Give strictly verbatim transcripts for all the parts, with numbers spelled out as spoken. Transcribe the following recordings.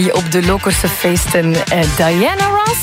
op de Lokerse feesten uh, Diana Ross.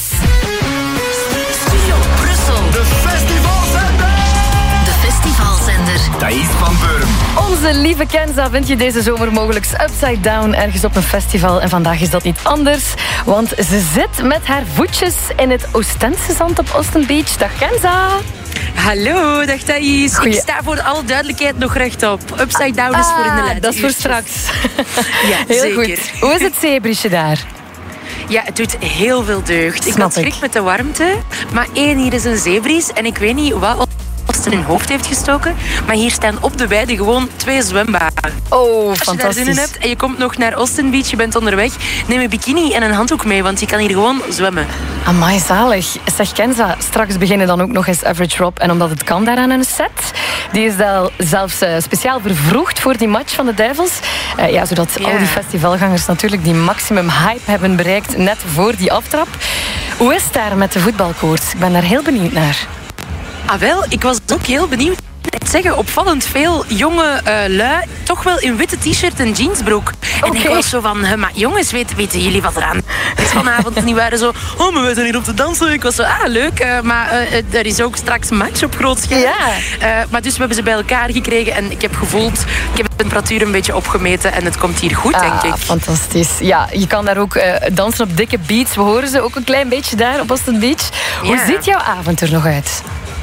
Studio Brussel. De festivalzender. De festivalzender. Thais van Beuren. Onze lieve Kenza vind je deze zomer mogelijk upside down ergens op een festival. En vandaag is dat niet anders, want ze zit met haar voetjes in het Oostense zand op Austin Beach. Dag Kenza. Hallo, dag Thais. Goeie... Ik sta voor alle duidelijkheid nog rechtop. Upside down is voor in de laatste Dat is voor uurtjes. straks. Ja, heel zeker. goed. Hoe is het zeebriesje daar? Ja, het doet heel veel deugd. Ik Snap had schrik ik. met de warmte. Maar één, hier is een zeebries. En ik weet niet wat Austin in hun hoofd heeft gestoken. Maar hier staan op de weide gewoon twee zwembaden. Oh, Als je daar zin in fantastisch. hebt en je komt nog naar Austin Beach, je bent onderweg, neem een bikini en een handdoek mee, want je kan hier gewoon zwemmen. Amai, zalig. Zeg Kenza, straks beginnen dan ook nog eens Average Rob. En omdat het kan daar aan een set. Die is daar zelfs uh, speciaal vervroegd voor die match van de Duivels. Uh, ja, zodat Ja. al die festivalgangers natuurlijk die maximum hype hebben bereikt net voor die aftrap. Hoe is het daar met de voetbalkoorts? Ik ben daar heel benieuwd naar. Ah wel, ik was ook heel benieuwd. Ik moet zeggen, opvallend veel jonge uh, lui, toch wel in witte t-shirt en jeansbroek. En Oké. ik was zo van, maar jongens, weten, weten jullie wat eraan is vanavond? En die waren zo, oh, maar wij zijn hier om te dansen. Ik was zo, ah, leuk, uh, maar uh, er is ook straks een match op groot scherm. Ja. Uh, maar dus we hebben ze bij elkaar gekregen en ik heb gevoeld, ik heb de temperatuur een beetje opgemeten en het komt hier goed, Ah, denk ik. fantastisch. Ja, je kan daar ook uh, dansen op dikke beats. We horen ze ook een klein beetje daar op Austin Beach. Hoe Ja. ziet jouw avond er nog uit?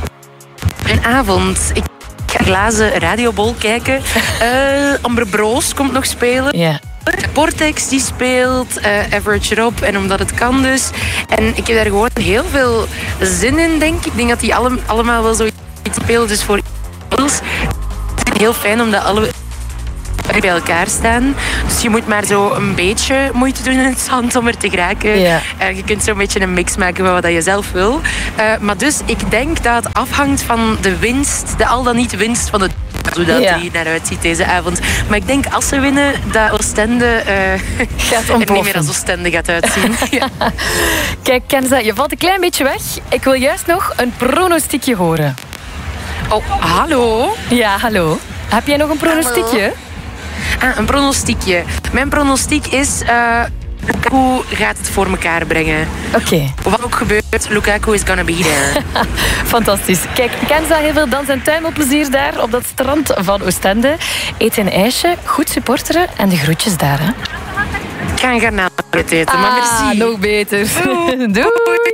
Een avond. Ik ga glazen radiobol kijken. Uh, Amber Broos komt nog spelen. Ja. Portex die speelt, uh, Average Rob en omdat het kan dus. En ik heb daar gewoon heel veel zin in, denk ik. Ik denk dat die alle, allemaal wel zoiets spelen, dus voor ons. Het is heel fijn omdat alle bij elkaar staan. Dus je moet maar zo een beetje moeite doen in het zand om er te geraken. Ja. Uh, je kunt zo'n beetje een mix maken van wat je zelf wil. Uh, maar dus ik denk dat het afhangt van de winst, de al dan niet winst van de hoe dat Ja. er hier naar uitziet deze avond. Maar ik denk als ze winnen, dat Oostende uh, Gaat er niet meer ontploffen. als Oostende gaat uitzien. Ja. Kijk, Kenza, je valt een klein beetje weg. Ik wil juist nog een pronostiekje horen. Oh, hallo. Ja, hallo. Heb jij nog een pronostiekje? Ah, een pronostiekje. Mijn pronostiek is... Uh, Lukaku gaat het voor elkaar brengen. Oké, Wat ook gebeurt, Lukaku is gonna be there. fantastisch. Kijk, Kenza, heel veel dans- en tuimelplezier daar op dat strand van Oostende. Eet een ijsje, goed supporteren en de groetjes daar, hè. Ik ga een garnaal eten, maar Ah, merci. nog beter. Doei. Doei,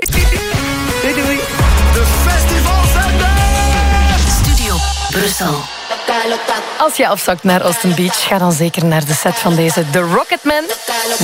doei. De festivalzender. Studio Brussel. Als je afzakt naar Austin Beach, ga dan zeker naar de set van deze The Rocketman.